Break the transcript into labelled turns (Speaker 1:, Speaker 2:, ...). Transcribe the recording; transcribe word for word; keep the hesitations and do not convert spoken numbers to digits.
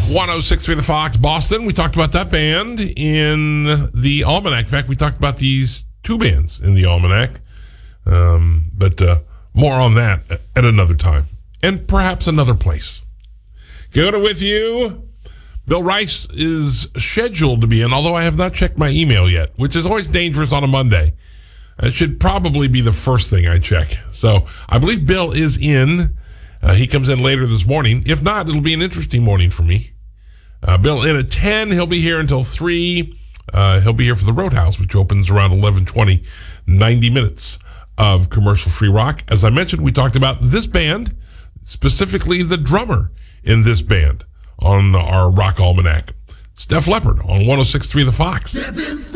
Speaker 1: one oh six point three The Fox, Boston. We talked about that band in the Almanac. In fact, we talked about these two bands in the Almanac. Um, but uh, more on that at another time. And perhaps another place. Going with you. Bill Rice is scheduled to be in, although I have not checked my email yet, which is always dangerous on a Monday. It should probably be the first thing I check. So I believe Bill is in. Uh, he comes in later this morning. If not, it'll be an interesting morning for me. Uh, Bill in at ten. He'll be here until three. Uh, he'll be here for the Roadhouse, which opens around eleven twenty. ninety minutes of commercial-free rock. As I mentioned, we talked about this band, specifically the drummer in this band on our Rock Almanac. It's Def Leppard on one oh six point three The Fox.